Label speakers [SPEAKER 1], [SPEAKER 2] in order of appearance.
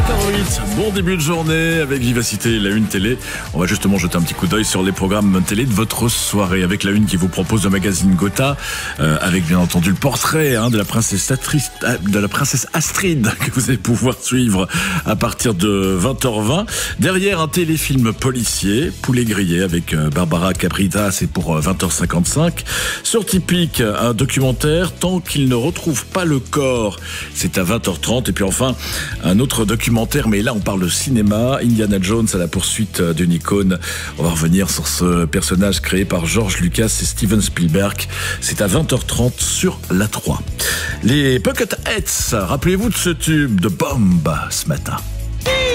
[SPEAKER 1] 7h08, bon début de journée avec Vivacité et la Une télé. On va justement jeter un petit coup d'œil sur les programmes télé de votre soirée avec la Une qui vous propose le magazine Gotha, avec bien entendu le portrait de la princesse Astrid que vous allez pouvoir suivre à partir de 20h20. Derrière, un téléfilm policier, Poulet grillé avec Barbara Cabrita, c'est pour 20h55. Sur Typique, un documentaire, Tant qu'il ne retrouve pas le corps, c'est à 20h30. Et puis enfin, un autre documentaire, mais là on parle de cinéma, Indiana Jones à la poursuite d'une icône. On va revenir sur ce personnage créé par George Lucas et Steven Spielberg. C'est à 20h30 sur la 3. Les Bucketheads, rappelez-vous de ce tube de bombe ce matin.